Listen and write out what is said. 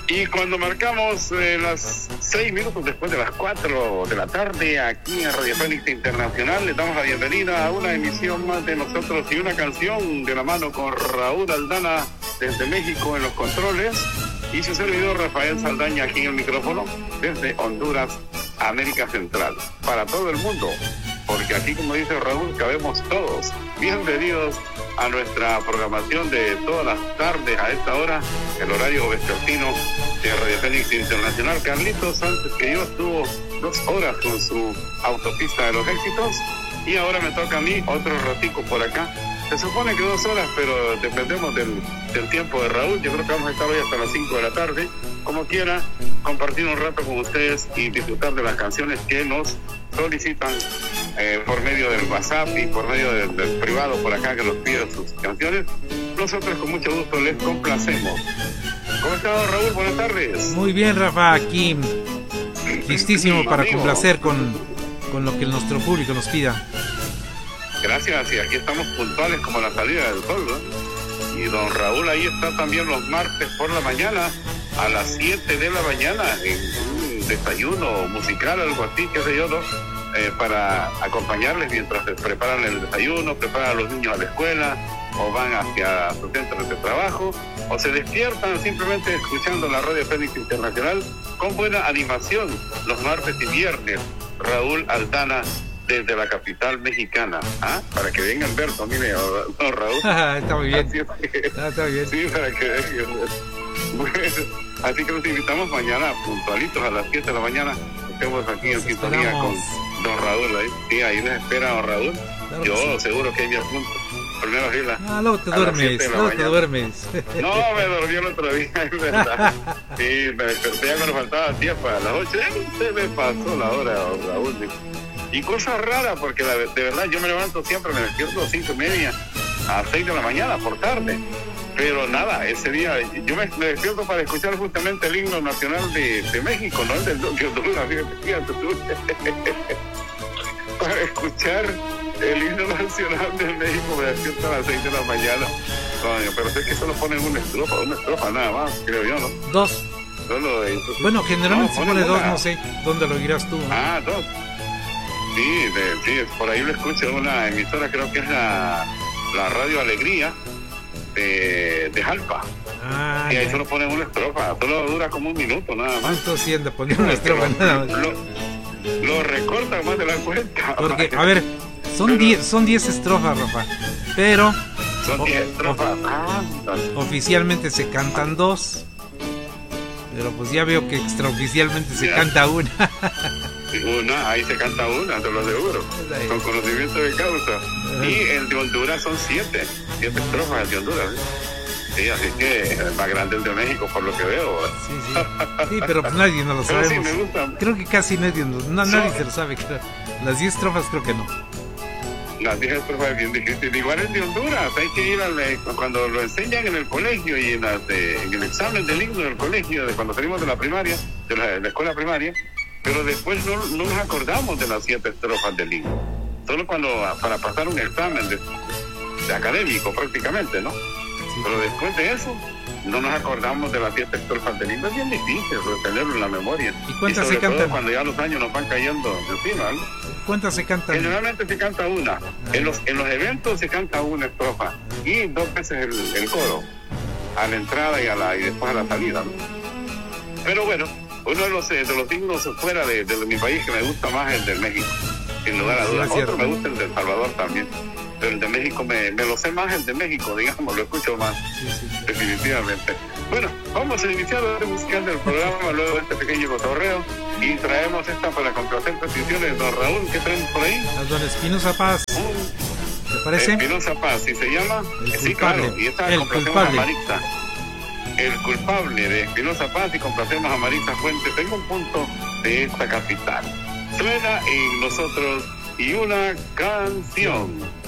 Y cuando marcamos las 6 minutos después de las 4 de la tarde, aquí en Radio Fénix Internacional, les damos la bienvenida a una emisión más de nosotros y una canción de la mano con Raúl Aldana desde México en los controles y su servidor Rafael Saldaña aquí en el micrófono desde Honduras, América Central, para todo el mundo, porque aquí, como dice Raúl, cabemos todos. Bienvenidos a nuestra programación de todas las tardes a esta hora, el horario vespertino de Radio Fénix Internacional. Carlitos, antes que yo, estuvo 2 horas con su autopista de los éxitos y ahora me toca a mí otro ratico por acá. Se supone que 2 horas, pero dependemos del tiempo de Raúl. Yo creo que vamos a estar hoy hasta las 5 de la tarde. Como quiera, compartir un rato con ustedes y disfrutar de las canciones que nos solicitan por medio del WhatsApp y por medio del privado por acá que nos piden sus canciones. Nosotros con mucho gusto les complacemos. ¿Cómo está, don Raúl? Buenas tardes. Muy bien, Rafa, aquí listísimo para complacer con lo que nuestro público nos pida. Gracias, y aquí estamos puntuales como la salida del sol, ¿no? Y don Raúl ahí está también los martes por la mañana, a las 7 de la mañana, en un desayuno musical, algo así, qué sé yo, ¿no? Para acompañarles mientras se preparan el desayuno, preparan a los niños a la escuela, o van hacia sus centros de trabajo, o se despiertan simplemente escuchando la Radio Fénix Internacional con buena animación los martes y viernes. Raúl Aldana desde la capital mexicana, para que vengan a ver también, ¿no, Raúl? Está muy bien. Está bien. Sí, para que vengan. Bueno, así que los invitamos mañana puntualitos a las 7 de la mañana. Estemos aquí en sintonía con don Raúl. Sí, ahí les espera don Raúl. Claro, yo sí. Seguro que ahí me apunto. Primera fila. Luego te duermes. No, me dormí el otro día, es verdad. Sí, me desperté ya cuando faltaba tiempo, a las 8. Se me pasó la hora, don Raúl. Y cosas raras, porque de verdad yo me levanto siempre, me despierto a 5:30, a 6 de la mañana, por tarde. Pero nada, ese día yo me despierto para escuchar justamente el himno nacional de México, no el del de Honduras, fíjate tú. Para escuchar el himno nacional de México me despierto a las 6 de la mañana. Coño, pero sé que solo ponen una estrofa nada más, creo yo, ¿no? 2. Bueno, generalmente se pone 2, no sé dónde lo dirás tú, ¿no? 2. Sí, por ahí lo escucho en una emisora, creo que es la Radio Alegría de Jalpa. Y ahí solo ponen una estrofa, solo dura como 1 minuto nada más. ¿Cuánto siente poner una estrofa nada más? Lo recortan más de la cuenta. Porque, a ver, son 10 estrofas, Rafa, pero son 10 estrofas. Oficialmente se cantan 2, pero pues ya veo que extraoficialmente se canta una. Ahí se canta una, te lo aseguro, con conocimiento de causa. Y el de Honduras son 7 estrofas el de Honduras. Sí, así que es más grande el de México por lo que veo. Sí, pero pues nadie nos lo sabe. Sí, me gusta. Creo que casi nadie se lo sabe. Las 10 estrofas creo que no. Las 10 estrofas es bien difícil. Igual el de Honduras, hay que ir cuando lo enseñan en el colegio y en el examen del himno del colegio, de cuando salimos de la primaria, de la escuela primaria. Pero después no nos acordamos de las 7 estrofas del himno. Solo para pasar un examen de académico prácticamente, ¿no? Sí. Pero después de eso, no nos acordamos de las 7 estrofas del himno. Es bien difícil retenerlo en la memoria. ¿Y cuántas se cantan? Cuando ya los años nos van cayendo encima, ¿no? ¿Cuántas se cantan? Generalmente se canta una. En los eventos se canta una estrofa y 2 veces el coro. A la entrada y después a la salida, ¿no? Pero bueno, uno de los himnos fuera de mi país que me gusta más es el de México, sin lugar a dudas. Otro me gusta el de El Salvador también, pero el de México me lo sé más, el de México, digamos, lo escucho más, definitivamente. Bueno, vamos a iniciar la musical del programa luego de este pequeño cotorreo y traemos esta para complacer peticiones. Don Raúl, ¿qué traemos por ahí? A don Espinosa Paz. ¿Te parece? Espinosa Paz, ¿sí se llama? Sí, claro, y esta complacemos a Maritza. El culpable de Espinosa Paz y complacemos a Maritza Fuentes en un punto de esta capital. Suena en nosotros y una canción.